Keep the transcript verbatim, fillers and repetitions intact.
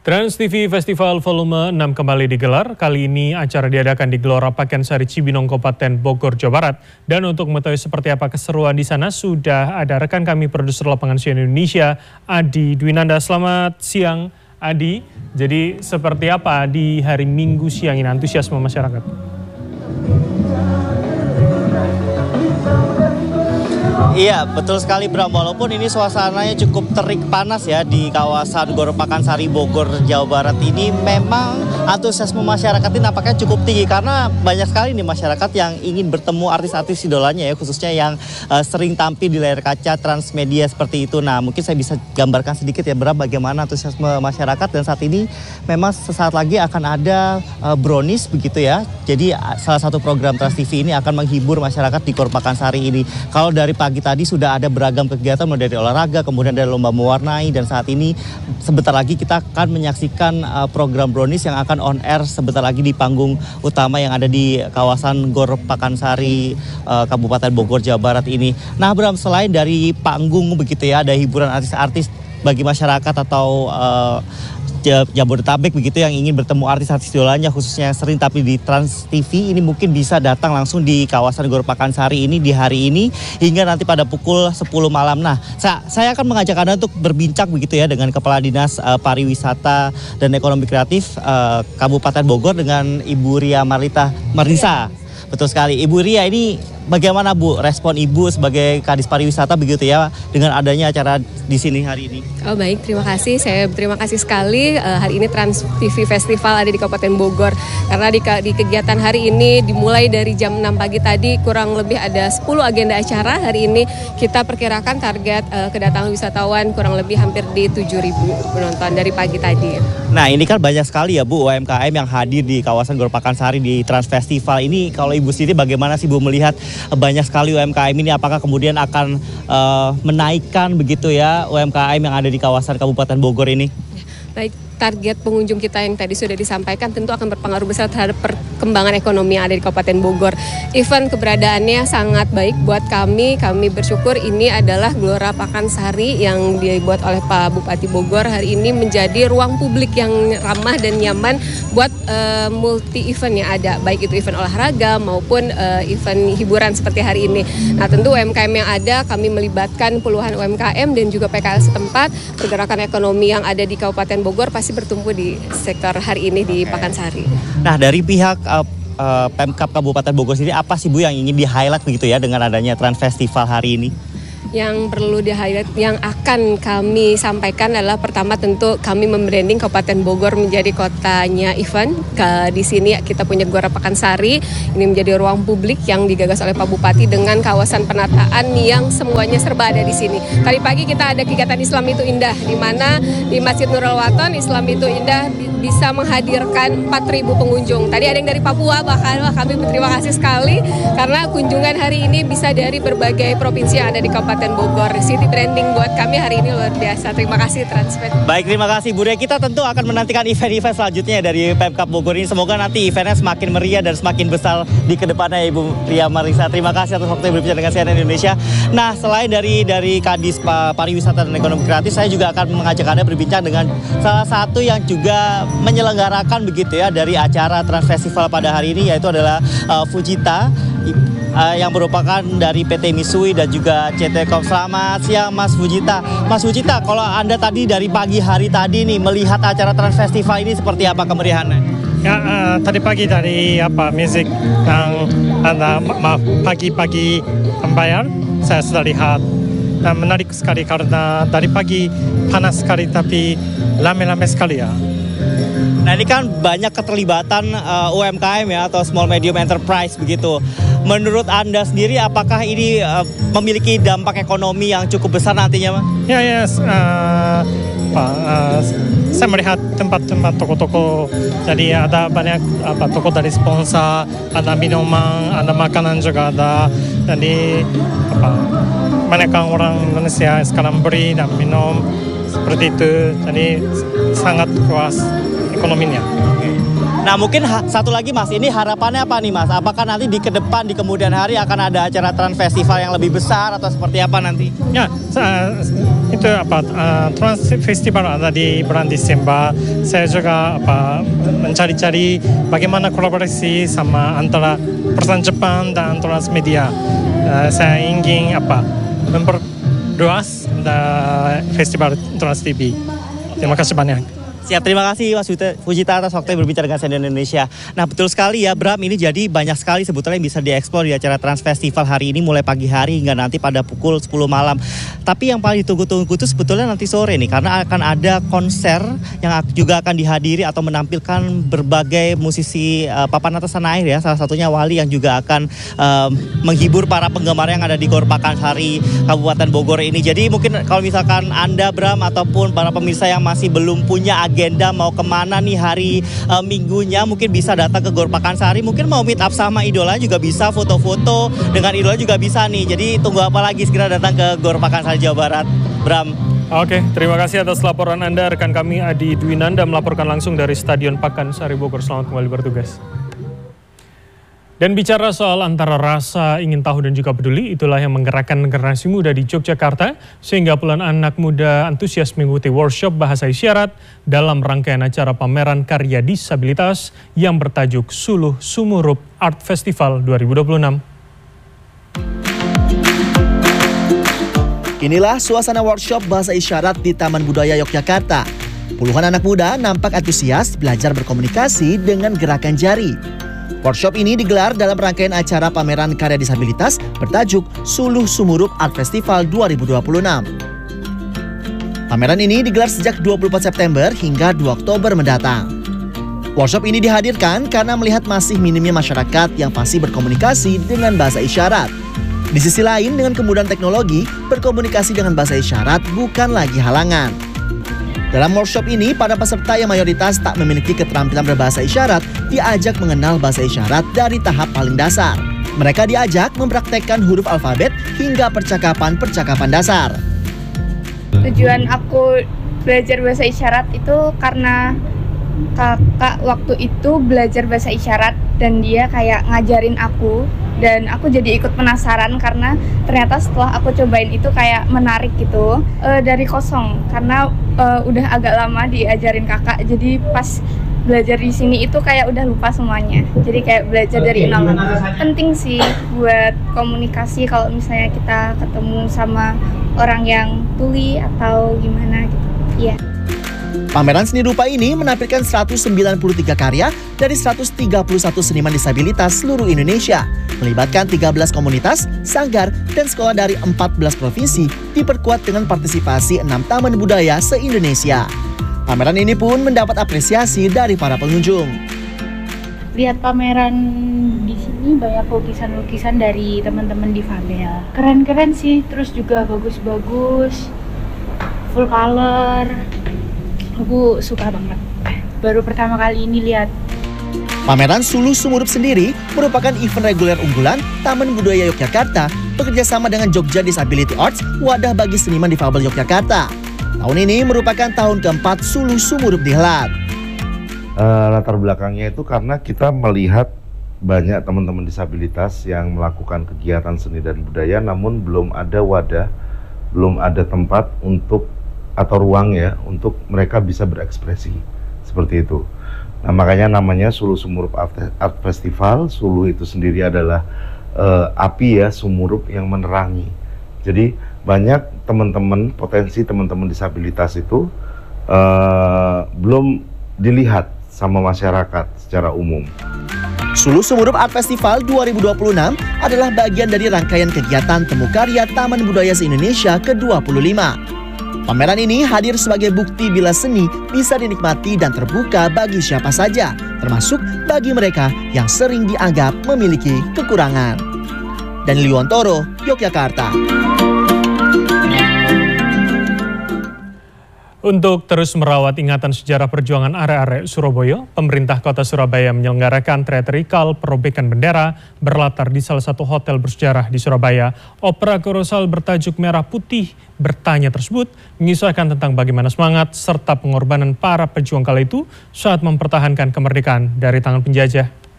Trans T V Festival Volume enam kembali digelar. Kali ini acara diadakan di Gelora Pakansari Cibinong, Kabupaten Bogor, Jawa Barat. Dan untuk mengetahui seperti apa keseruan di sana, sudah ada rekan kami produser lapangan C N N Indonesia, Adi Dwinanda. Selamat siang, Adi. Jadi seperti apa di hari Minggu siang ini antusiasme masyarakat? Iya, betul sekali Bram. Walaupun ini suasananya cukup terik panas ya di kawasan Gelora Pakansari Bogor, Jawa Barat ini, memang antusiasme masyarakat ini nampaknya cukup tinggi karena banyak sekali nih masyarakat yang ingin bertemu artis-artis idolanya ya, khususnya yang uh, sering tampil di layar kaca Transmedia seperti itu. Nah, mungkin saya bisa gambarkan sedikit ya Bram bagaimana antusiasme masyarakat, dan saat ini memang sesaat lagi akan ada uh, brownies begitu ya. Jadi salah satu program Trans T V ini akan menghibur masyarakat di Gelora Pakansari ini. Kalau dari pagi tadi sudah ada beragam kegiatan mulai dari olahraga, kemudian ada lomba mewarnai, dan saat ini sebentar lagi kita akan menyaksikan uh, program brownies yang akan on air sebentar lagi di panggung utama yang ada di kawasan Gelora Pakansari uh, Kabupaten Bogor, Jawa Barat ini. Nah Bram, selain dari panggung begitu ya, ada hiburan artis-artis bagi masyarakat atau uh, Jabodetabek begitu yang ingin bertemu artis-artis idolanya, khususnya yang sering tapi di Trans T V ini, mungkin bisa datang langsung di kawasan Gelora Pakansari ini di hari ini hingga nanti pada pukul sepuluh malam. Nah, saya, saya akan mengajak Anda untuk berbincang begitu ya dengan Kepala Dinas uh, Pariwisata dan Ekonomi Kreatif uh, Kabupaten Bogor dengan Ibu Ria Marlita Marnisa. Betul sekali. Ibu Ria, ini bagaimana Bu respon Ibu sebagai Kadis Pariwisata begitu ya dengan adanya acara di sini hari ini? Oh baik, terima kasih. Saya berterima kasih sekali uh, hari ini Trans T V Festival ada di Kabupaten Bogor. Karena di, di kegiatan hari ini dimulai dari jam enam pagi tadi, kurang lebih ada sepuluh agenda acara. Hari ini kita perkirakan target uh, kedatangan wisatawan kurang lebih hampir di tujuh ribu penonton dari pagi tadi. Nah ini kan banyak sekali ya Bu U M K M yang hadir di kawasan Gelora Pakansari di Trans Festival ini. Kalau Ibu sendiri bagaimana sih Bu melihat banyak sekali U M K M ini, apakah kemudian akan uh, menaikkan begitu ya U M K M yang ada di kawasan Kabupaten Bogor ini? Baik, target pengunjung kita yang tadi sudah disampaikan tentu akan berpengaruh besar terhadap perkembangan ekonomi yang ada di Kabupaten Bogor. Event keberadaannya sangat baik buat kami. Kami bersyukur ini adalah Gelora Pakansari yang dibuat oleh Pak Bupati Bogor hari ini menjadi ruang publik yang ramah dan nyaman buat uh, multi event yang ada, baik itu event olahraga maupun uh, event hiburan seperti hari ini. Nah tentu U M K M yang ada, kami melibatkan puluhan U M K M dan juga P K L setempat. Pergerakan ekonomi yang ada di Kabupaten Bogor pasti bertumbuh di sektor hari ini di Pakansari. Nah dari pihak uh, uh, Pemkab Kabupaten Bogor sendiri, apa sih Bu yang ingin di-highlight begitu ya dengan adanya Trans Festival hari ini? Yang perlu di-highlight yang akan kami sampaikan adalah pertama tentu kami membranding Kabupaten Bogor menjadi kotanya event. Ke, di sini kita punya Gelora Pakansari, ini menjadi ruang publik yang digagas oleh Pak Bupati dengan kawasan penataan yang semuanya serba ada di sini. Tadi pagi kita ada kegiatan Islam itu Indah, di mana di Masjid Nurul Waton Islam itu Indah bisa menghadirkan empat ribu pengunjung. Tadi ada yang dari Papua, bahkan wah, kami berterima kasih sekali karena kunjungan hari ini bisa dari berbagai provinsi yang ada di Kabupaten Bogor. City branding buat kami hari ini luar biasa. Terima kasih Transmed. Baik, terima kasih Bu Ria. Kita tentu akan menantikan event-event selanjutnya dari Pemkab Bogor ini. Semoga nanti eventnya semakin meriah dan semakin besar di kedepannya Ibu Ria Marisa. Terima kasih atas waktu yang berbicara dengan C N N Indonesia. Nah, selain dari dari Kadis Pariwisata dan Ekonomi Kreatif, saya juga akan mengajak Anda berbincang dengan salah satu yang juga menyelenggarakan begitu ya dari acara Trans Festival pada hari ini, yaitu adalah uh, Fujita uh, yang merupakan dari P T Mitsui dan juga C T Com. Selamat siang Mas Fujita. Mas Fujita, kalau Anda tadi dari pagi hari tadi nih melihat acara Trans Festival ini seperti apa kemeriahannya? Ya, uh, tadi pagi dari apa musik yang ada ma- pagi-pagi membayar, saya sudah lihat dan menarik sekali karena dari pagi panas sekali tapi rame-rame sekali ya. Nah ini kan banyak keterlibatan uh, U M K M ya atau small medium enterprise begitu. Menurut Anda sendiri apakah ini uh, memiliki dampak ekonomi yang cukup besar nantinya, Mas? Ya ya, uh, apa, uh, saya melihat tempat-tempat toko-toko. Jadi ada banyak apa toko dari sponsor, ada minuman, ada makanan juga ada. Jadi apa banyak orang Indonesia sekarang beli dan minum seperti itu. Jadi sangat kuat ekonominya. Nah mungkin ha- satu lagi Mas, ini harapannya apa nih Mas? Apakah nanti di ke depan di kemudian hari akan ada acara Trans Festival yang lebih besar atau seperti apa nanti? Ya, uh, itu apa uh, Trans Festival ada di bulan Desember. Saya juga apa mencari-cari bagaimana kolaborasi sama antara perusahaan Jepang dan transmedia. Uh, saya ingin apa memperluas uh, festival Trans T V. Terima kasih banyak. Siap, terima kasih Mas Fujita atas waktunya berbicara dengan C N N Indonesia. Nah betul sekali ya Bram, ini jadi banyak sekali sebetulnya yang bisa dieksplor di acara Trans Festival hari ini mulai pagi hari hingga nanti pada pukul sepuluh malam. Tapi yang paling ditunggu-tunggu itu sebetulnya nanti sore nih, karena akan ada konser yang juga akan dihadiri atau menampilkan berbagai musisi uh, papan atas tanah air ya. Salah satunya Wali yang juga akan uh, menghibur para penggemar yang ada di Gor Pakansari Kabupaten Bogor ini. Jadi mungkin kalau misalkan Anda Bram ataupun para pemirsa yang masih belum punya agenda mau kemana nih hari uh, minggunya, mungkin bisa datang ke Gor Pakansari, mungkin mau meet up sama idola juga bisa, foto-foto dengan idola juga bisa nih. Jadi tunggu apa lagi, segera datang ke Gor Pakansari Jawa Barat. Bram. Oke, terima kasih atas laporan Anda. Rekan kami Adi Dwinanda melaporkan langsung dari Stadion Pakansari Bogor. Selamat kembali bertugas. Dan bicara soal antara rasa ingin tahu dan juga peduli, itulah yang menggerakkan generasi muda di Yogyakarta, sehingga puluhan anak muda antusias mengikuti workshop bahasa isyarat dalam rangkaian acara pameran karya disabilitas yang bertajuk Suluh Sumurup Art Festival dua ribu dua puluh enam. Inilah suasana workshop bahasa isyarat di Taman Budaya Yogyakarta. Puluhan anak muda nampak antusias belajar berkomunikasi dengan gerakan jari. Workshop ini digelar dalam rangkaian acara pameran karya disabilitas bertajuk Suluh Sumurup Art Festival dua ribu dua puluh enam. Pameran ini digelar sejak dua puluh empat September hingga dua Oktober mendatang. Workshop ini dihadirkan karena melihat masih minimnya masyarakat yang fasih berkomunikasi dengan bahasa isyarat. Di sisi lain, dengan kemudahan teknologi, berkomunikasi dengan bahasa isyarat bukan lagi halangan. Dalam workshop ini, para peserta yang mayoritas tak memiliki keterampilan berbahasa isyarat diajak mengenal bahasa isyarat dari tahap paling dasar. Mereka diajak mempraktekkan huruf alfabet hingga percakapan-percakapan dasar. Tujuan aku belajar bahasa isyarat itu karena kakak waktu itu belajar bahasa isyarat dan dia kayak ngajarin aku. Dan aku jadi ikut penasaran karena ternyata setelah aku cobain itu kayak menarik gitu e, dari kosong karena e, udah agak lama diajarin kakak, jadi pas belajar di sini itu kayak udah lupa semuanya, jadi kayak belajar dari nol. Penting sih buat komunikasi kalau misalnya kita ketemu sama orang yang tuli atau gimana gitu. Iya. Pameran seni rupa ini menampilkan seratus sembilan puluh tiga karya dari seratus tiga puluh satu seniman disabilitas seluruh Indonesia, melibatkan tiga belas komunitas, sanggar, dan sekolah dari empat belas provinsi, diperkuat dengan partisipasi enam taman budaya se-Indonesia. Pameran ini pun mendapat apresiasi dari para pengunjung. Lihat pameran di sini banyak lukisan-lukisan dari teman-teman difabel. Keren-keren sih, terus juga bagus-bagus, full color. Aku suka banget. Baru pertama kali ini lihat. Pameran Suluh Sumurup sendiri merupakan event reguler unggulan Taman Budaya Yogyakarta bekerjasama dengan Jogja Disability Arts, wadah bagi seniman difabel Yogyakarta. Tahun ini merupakan tahun keempat Suluh Sumurup dihelat. Uh, latar belakangnya itu karena kita melihat banyak teman-teman disabilitas yang melakukan kegiatan seni dan budaya, namun belum ada wadah, belum ada tempat untuk atau ruang ya untuk mereka bisa berekspresi seperti itu. Nah makanya namanya Suluh Sumurup Art Festival. Suluh itu sendiri adalah uh, api ya, sumurup yang menerangi. Jadi banyak teman-teman, potensi teman-teman disabilitas itu uh, belum dilihat sama masyarakat secara umum. Suluh Sumurup Art Festival dua ribu dua puluh enam adalah bagian dari rangkaian kegiatan Temu Karya Taman Budaya se-Indonesia ke dua puluh lima. Pameran ini hadir sebagai bukti bila seni bisa dinikmati dan terbuka bagi siapa saja, termasuk bagi mereka yang sering dianggap memiliki kekurangan. Dan Liwontoro, Yogyakarta. Untuk terus merawat ingatan sejarah perjuangan arek-arek Surabaya, pemerintah kota Surabaya menyelenggarakan teatrikal perobekan bendera berlatar di salah satu hotel bersejarah di Surabaya. Opera kolosal bertajuk Merah Putih Bertanya tersebut mengisahkan tentang bagaimana semangat serta pengorbanan para pejuang kala itu saat mempertahankan kemerdekaan dari tangan penjajah.